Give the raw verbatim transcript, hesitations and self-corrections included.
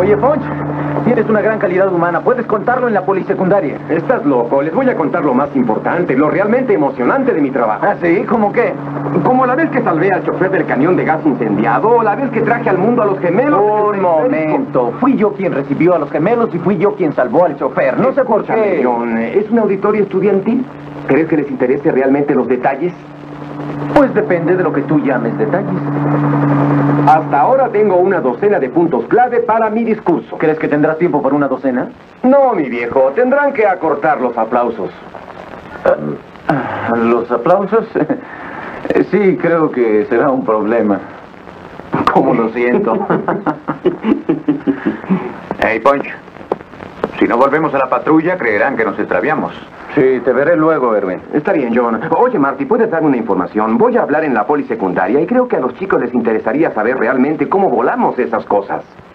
Oye, Ponch, tienes una gran calidad humana. Puedes contarlo en la polisecundaria. Estás loco. Les voy a contar lo más importante, lo realmente emocionante de mi trabajo. ¿Ah, sí? ¿Cómo qué? Como la vez que salvé al chofer del camión de gas incendiado, o la vez que traje al mundo a los gemelos... Un momento. Fui yo quien recibió a los gemelos y fui yo quien salvó al chofer. No sé por qué. John, ¿es un auditorio estudiantil? ¿Crees que les interese realmente los detalles? Pues depende de lo que tú llames detalles. Hasta ahora tengo una docena de puntos clave para mi discurso. ¿Crees que tendrás tiempo para una docena? No, mi viejo. Tendrán que acortar los aplausos. Uh, ¿Los aplausos? Sí, creo que será un problema. ¿Cómo lo siento? Hey, Punch. Si no volvemos a la patrulla, creerán que nos extraviamos. Sí, te veré luego, Erwin. Está bien, John. Oye, Marty, ¿puedes darme una información? Voy a hablar en la polisecundaria y creo que a los chicos les interesaría saber realmente cómo volamos esas cosas.